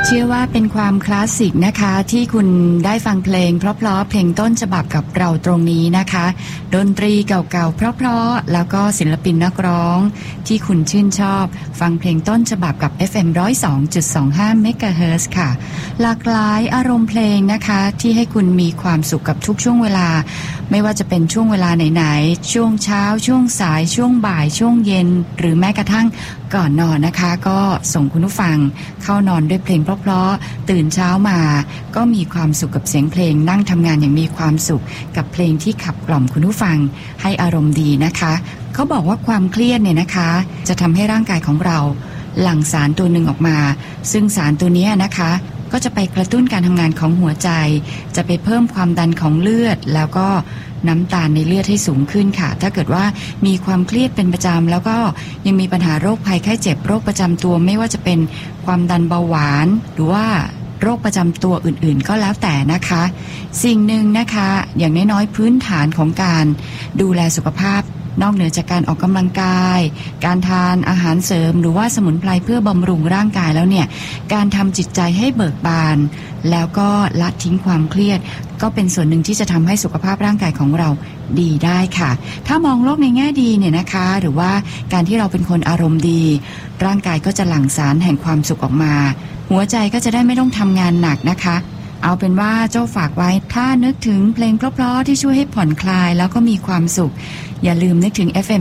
เชื่อว่าเป็นความคลาสสิกนะคะที่คุณได้ฟังเพลงเพราะๆเพลงต้นฉบับกับเราตรงนี้นะคะดนตรีเก่าๆเพราะๆแล้วก็ศิลปินนักร้องที่คุณชื่นชอบฟังเพลงต้นฉบับกับ FM 102.25 MHz ค่ะหลากหลายอารมณ์เพลงนะคะที่ให้คุณมีความสุขกับทุกช่วงเวลาไม่ว่าจะเป็นช่วงเวลาไหนๆช่วงเช้าช่วงสายช่วงบ่ายช่วงเย็นหรือแม้กระทั่งก่อนนอนนะคะก็ส่งคุณผู้ฟังเข้านอนด้วยเพลงเพราะๆตื่นเช้ามาก็มีความสุขกับเสียงเพลงนั่งทำงานอย่างมีความสุขกับเพลงที่ขับกล่อมคุณผู้ฟังให้อารมณ์ดีนะคะเขาบอกว่าความเครียดเนี่ยนะคะจะทำให้ร่างกายของเราหลั่งสารตัวหนึ่งออกมาซึ่งสารตัวนี้นะคะก็จะไปกระตุ้นการทำงานของหัวใจจะไปเพิ่มความดันของเลือดแล้วก็น้ำตาลในเลือดให้สูงขึ้นค่ะถ้าเกิดว่ามีความเครียดเป็นประจำแล้วก็ยังมีปัญหาโรคภัยไข้เจ็บโรคประจำตัวไม่ว่าจะเป็นความดันเบาหวานหรือว่าโรคประจำตัวอื่นๆก็แล้วแต่นะคะสิ่งหนึ่งนะคะอย่างน้อยๆพื้นฐานของการดูแลสุขภาพนอกเหนือจากการออกกำลังกายการทานอาหารเสริมหรือว่าสมุนไพรเพื่อบำรุงร่างกายแล้วเนี่ยการทำจิตใจให้เบิกบานแล้วก็ละทิ้งความเครียดก็เป็นส่วนหนึ่งที่จะทำให้สุขภาพร่างกายของเราดีได้ค่ะถ้ามองโลกในแง่ดีเนี่ยนะคะหรือว่าการที่เราเป็นคนอารมณ์ดีร่างกายก็จะหลั่งสารแห่งความสุขออกมาหัวใจก็จะได้ไม่ต้องทำงานหนักนะคะเอาเป็นว่าโจ้ฝากไว้ถ้านึกถึงเพลงเพราะๆที่ช่วยให้ผ่อนคลายแล้วก็มีความสุขอย่าลืมนึกถึง FM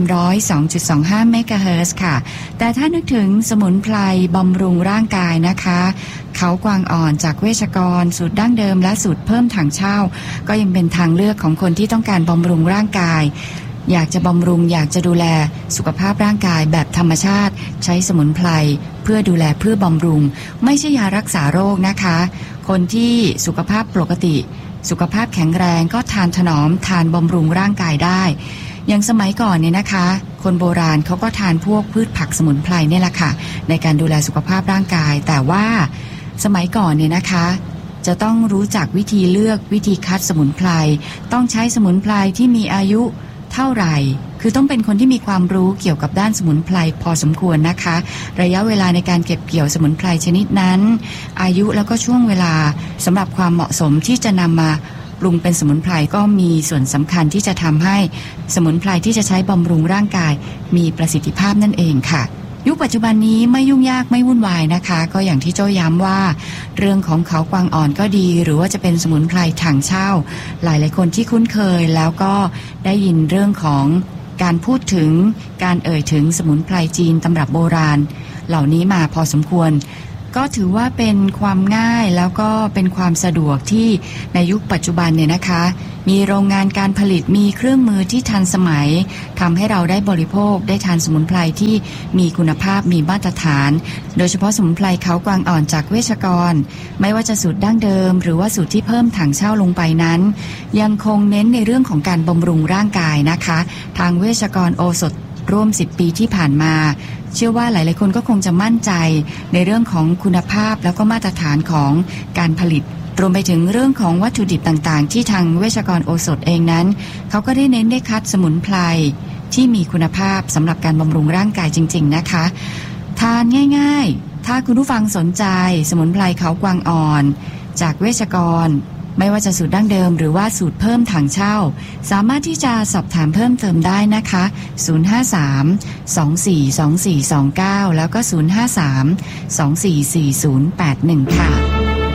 102.25 MHz ค่ะแต่ถ้านึกถึงสมุนไพรบำรุงร่างกายนะคะเขากวางอ่อนจากเวชกรสูตรดั้งเดิมและสูตรเพิ่มถังเช่าก็ยังเป็นทางเลือกของคนที่ต้องการบำรุงร่างกายอยากจะบำรุงอยากจะดูแลสุขภาพร่างกายแบบธรรมชาติใช้สมุนไพรเพื่อดูแลเพื่อบำรุงไม่ใช่ยารักษาโรคนะคะคนที่สุขภาพปกติสุขภาพแข็งแรงก็ทานถนอมทานบำรุงร่างกายได้อย่างสมัยก่อนเนี่ยนะคะคนโบราณเขาก็ทานพวกพืชผักสมุนไพรเนี่ยแหละค่ะในการดูแลสุขภาพร่างกายแต่ว่าสมัยก่อนเนี่ยนะคะจะต้องรู้จักวิธีเลือกวิธีคัดสมุนไพรต้องใช้สมุนไพรที่มีอายุเท่าไหร่คือต้องเป็นคนที่มีความรู้เกี่ยวกับด้านสมุนไพรพอสมควรนะคะระยะเวลาในการเก็บเกี่ยวสมุนไพรชนิดนั้นอายุแล้วก็ช่วงเวลาสำหรับความเหมาะสมที่จะนำมาปรุงเป็นสมุนไพรก็มีส่วนสำคัญที่จะทำให้สมุนไพรที่จะใช้บำรุงร่างกายมีประสิทธิภาพนั่นเองค่ะยุคปัจจุบันนี้ไม่ยุ่งยากไม่วุ่นวายนะคะก็อย่างที่โจ้ย้ำว่าเรื่องของเขากวางอ่อนก็ดีหรือว่าจะเป็นสมุนไพรถังเช่าหลายๆคนที่คุ้นเคยแล้วก็ได้ยินเรื่องของการพูดถึงการเอ่ยถึงสมุนไพรจีนตำรับโบราณเหล่านี้มาพอสมควรก็ถือว่าเป็นความง่ายแล้วก็เป็นความสะดวกที่ในยุคปัจจุบันเนี่ยนะคะมีโรงงานการผลิตมีเครื่องมือที่ทันสมัยทำให้เราได้บริโภคได้ทานสมุนไพรที่มีคุณภาพมีมาตรฐานโดยเฉพาะสมุนไพรเขากวางอ่อนจากเวชกรไม่ว่าจะสูตรดั้งเดิมหรือว่าสูตรที่เพิ่มถังเช่าลงไปนั้นยังคงเน้นในเรื่องของการบำรุงร่างกายนะคะทางเวชกรโอสถร่วม10 ปีที่ผ่านมาเชื่อว่าหลายๆคนก็คงจะมั่นใจในเรื่องของคุณภาพแล้วก็มาตรฐานของการผลิตรวมไปถึงเรื่องของวัตถุดิบต่างๆที่ทางเวชกรโอสถเองนั้นเขาก็ได้เน้นได้คัดสมุนไพรที่มีคุณภาพสำหรับการบำรุงร่างกายจริงๆนะคะทานง่ายๆถ้าคุณผู้ฟังสนใจสมุนไพรเขากวางอ่อนจากเวชกรไม่ว่าจะสูตรดั้งเดิมหรือว่าสูตรเพิ่มถังเช่าสามารถที่จะสอบถามเพิ่มเติมได้นะคะ053-242429แล้วก็053-244081ค่ะ